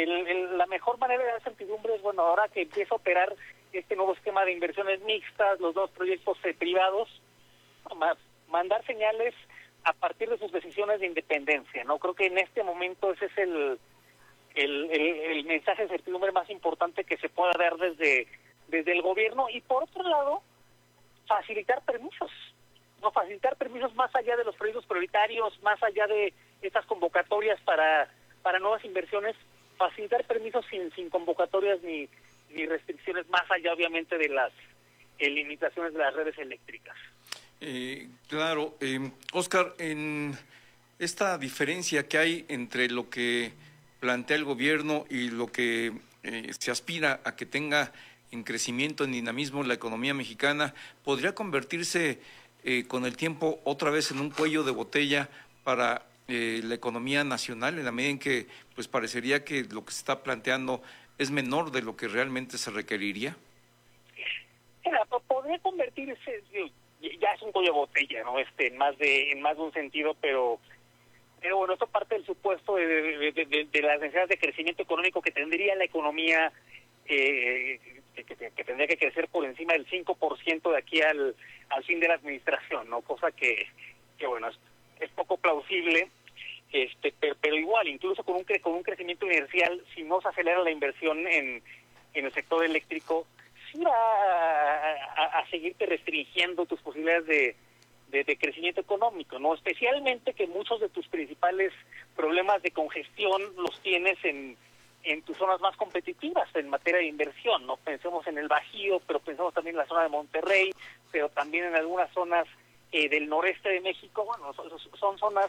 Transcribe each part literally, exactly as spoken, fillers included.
el, el, la mejor manera de dar certidumbre es, bueno, ahora que empieza a operar este nuevo esquema de inversiones mixtas, los dos proyectos eh, privados, ma, mandar señales a partir de sus decisiones de independencia, ¿no? Creo que en este momento ese es el, el, el, el mensaje de certidumbre más importante que se pueda dar desde, desde el gobierno. Y por otro lado, facilitar permisos, no facilitar permisos más allá de los proyectos prioritarios, más allá de estas convocatorias para, para nuevas inversiones, facilitar permisos sin, sin convocatorias ni, ni restricciones, más allá obviamente de las eh, limitaciones de las redes eléctricas. Eh, claro, eh, Óscar, en esta diferencia que hay entre lo que plantea el gobierno y lo que eh, se aspira a que tenga en crecimiento, en dinamismo la economía mexicana, ¿podría convertirse eh, con el tiempo otra vez en un cuello de botella para eh, la economía nacional, en la medida en que pues parecería que lo que se está planteando es menor de lo que realmente se requeriría? Mira, podría convertirse, ya es un cuello de botella, ¿no? Este, en más de, en más de un sentido, pero pero bueno, esto parte del supuesto de, de, de, de, de las necesidades de crecimiento económico que tendría la economía, eh, que, que, que tendría que crecer por encima del cinco por ciento de aquí al, al fin de la administración, ¿no? Cosa que, que bueno, es, es poco plausible, este, pero, pero igual, incluso con un, con un crecimiento inercial, si no se acelera la inversión en, en el sector eléctrico, sí va a, a, a seguirte restringiendo tus posibilidades de, de, de crecimiento económico, ¿no? Especialmente que muchos de tus principales problemas de congestión los tienes en, en tus zonas más competitivas en materia de inversión, ¿no? Pensemos en el Bajío, pero pensemos también en la zona de Monterrey, pero también en algunas zonas eh, del noreste de México. Bueno, son, son zonas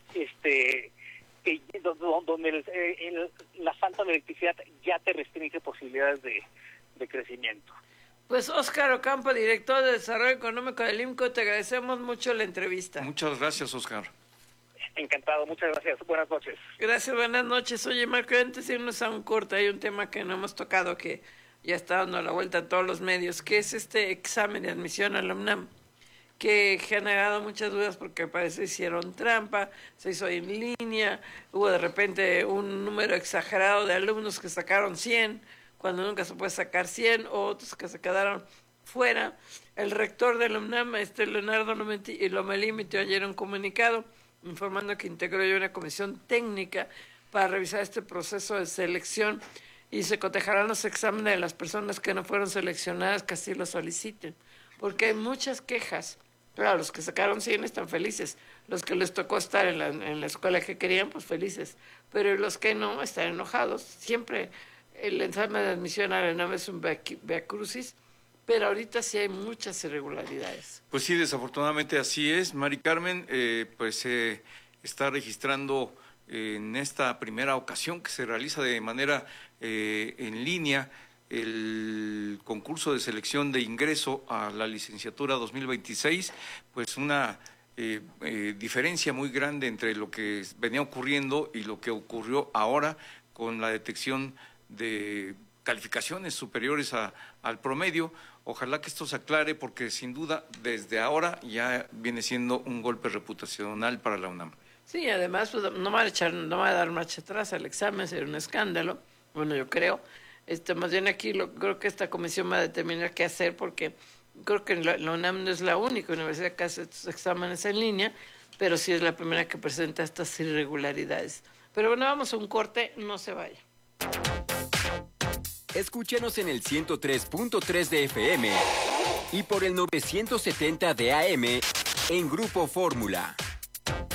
este que donde el, el, la falta de electricidad ya te restringe posibilidades de, de crecimiento. Pues Óscar Ocampo, director de Desarrollo Económico del I M C O, te agradecemos mucho la entrevista. Muchas gracias, Óscar. Encantado, muchas gracias. Buenas noches. Gracias, buenas noches. Oye, Marco, antes de irnos a un corte, hay un tema que no hemos tocado, que ya está dando la vuelta a todos los medios, que es este examen de admisión a la UNAM, que ha generado muchas dudas porque parece que hicieron trampa, se hizo en línea, hubo de repente un número exagerado de alumnos que sacaron cien, cuando nunca se puede sacar cien, o otros que se quedaron fuera. El rector de la UNAM, este Leonardo Lomelí, emitió ayer un comunicado informando que integró ya una comisión técnica para revisar este proceso de selección y se cotejarán los exámenes de las personas que no fueron seleccionadas, que así lo soliciten, porque hay muchas quejas. Claro, los que sacaron cien están felices, los que les tocó estar en la, en la escuela que querían, pues felices, pero los que no están enojados. Siempre el examen de admisión a la UNAM es un viacrucis, pero ahorita sí hay muchas irregularidades. Pues sí, desafortunadamente así es. Mari Carmen, eh, pues se eh, está registrando eh, en esta primera ocasión que se realiza de manera eh, en línea el concurso de selección de ingreso a la licenciatura dos mil veintiséis, pues una eh, eh, diferencia muy grande entre lo que venía ocurriendo y lo que ocurrió ahora con la detección de calificaciones superiores a, al promedio. Ojalá que esto se aclare porque sin duda desde ahora ya viene siendo un golpe reputacional para la UNAM. Sí, además pues, no va a echar, no va a dar marcha atrás al examen, será un escándalo, bueno yo creo. Este, más bien aquí lo, creo que esta comisión va a determinar qué hacer porque creo que la, la UNAM no es la única universidad que hace estos exámenes en línea, pero sí es la primera que presenta estas irregularidades. Pero bueno, vamos a un corte, no se vaya. Escúchenos en el ciento tres punto tres de F M y por el novecientos setenta de A M en Grupo Fórmula.